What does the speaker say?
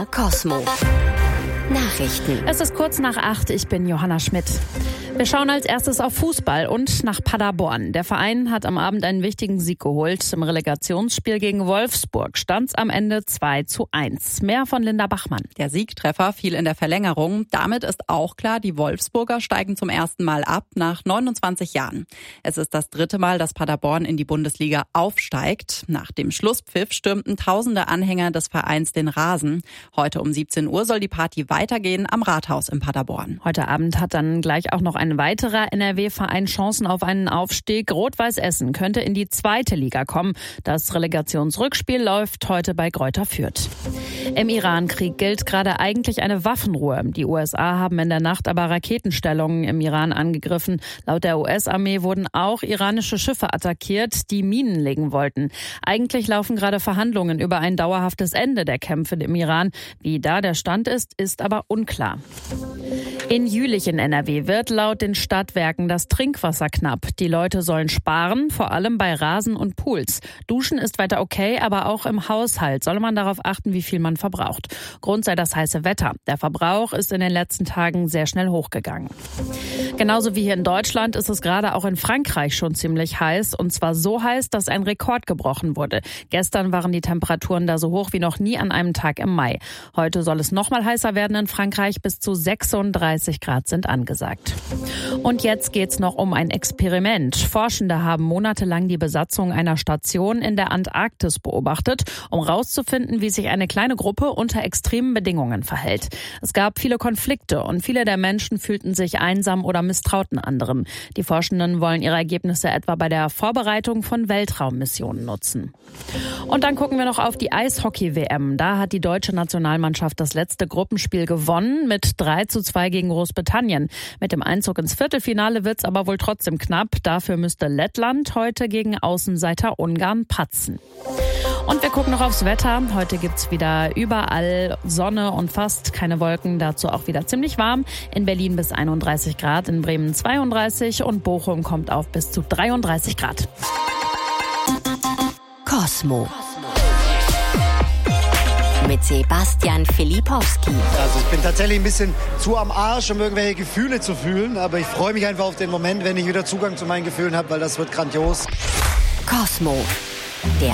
Cosmo. Nachrichten. Es ist kurz nach 8, ich bin Johanna Schmidt. Wir schauen als erstes auf Fußball und nach Paderborn. Der Verein hat am Abend einen wichtigen Sieg geholt. Im Relegationsspiel gegen Wolfsburg stand es am Ende 2:1. Mehr von Linda Bachmann. Der Siegtreffer fiel in der Verlängerung. Damit ist auch klar, die Wolfsburger steigen zum ersten Mal ab nach 29 Jahren. Es ist das 3. Mal, dass Paderborn in die Bundesliga aufsteigt. Nach dem Schlusspfiff stürmten tausende Anhänger des Vereins den Rasen. Heute um 17 Uhr soll die Party weitergehen am Rathaus in Paderborn. Heute Abend hat dann gleich auch noch ein weiterer NRW-Verein Chancen auf einen Aufstieg. Rot-Weiß Essen könnte in die 2. Liga kommen. Das Relegationsrückspiel läuft heute bei Greuther Fürth. Im Iran-Krieg gilt gerade eigentlich eine Waffenruhe. Die USA haben in der Nacht aber Raketenstellungen im Iran angegriffen. Laut der US-Armee wurden auch iranische Schiffe attackiert, die Minen legen wollten. Eigentlich laufen gerade Verhandlungen über ein dauerhaftes Ende der Kämpfe im Iran. Wie da der Stand ist aber unklar. In Jülich in NRW wird laut den Stadtwerken das Trinkwasser knapp. Die Leute sollen sparen, vor allem bei Rasen und Pools. Duschen ist weiter okay, aber auch im Haushalt solle man darauf achten, wie viel man verbraucht. Grund sei das heiße Wetter. Der Verbrauch ist in den letzten Tagen sehr schnell hochgegangen. Genauso wie hier in Deutschland ist es gerade auch in Frankreich schon ziemlich heiß. Und zwar so heiß, dass ein Rekord gebrochen wurde. Gestern waren die Temperaturen da so hoch wie noch nie an einem Tag im Mai. Heute soll es noch mal heißer werden in Frankreich. Bis zu 36 Grad sind angesagt. Und jetzt geht's noch um ein Experiment. Forschende haben monatelang die Besatzung einer Station in der Antarktis beobachtet, um herauszufinden, wie sich eine kleine Gruppe unter extremen Bedingungen verhält. Es gab viele Konflikte und viele der Menschen fühlten sich einsam oder misstrauten anderen. Die Forschenden wollen ihre Ergebnisse etwa bei der Vorbereitung von Weltraummissionen nutzen. Und dann gucken wir noch auf die Eishockey-WM. Da hat die deutsche Nationalmannschaft das letzte Gruppenspiel gewonnen mit 3:2 gegen Großbritannien. Mit dem Einzug ins Viertelfinale wird's aber wohl trotzdem knapp. Dafür müsste Lettland heute gegen Außenseiter Ungarn patzen. Und wir gucken noch aufs Wetter. Heute gibt's wieder überall Sonne und fast keine Wolken. Dazu auch wieder ziemlich warm. In Berlin bis 31 Grad, in Bremen 32 und Bochum kommt auf bis zu 33 Grad. Cosmo. Mit Sebastian Filipowski. Also ich bin tatsächlich ein bisschen zu am Arsch, um irgendwelche Gefühle zu fühlen. Aber ich freue mich einfach auf den Moment, wenn ich wieder Zugang zu meinen Gefühlen habe, weil das wird grandios. Cosmo. Der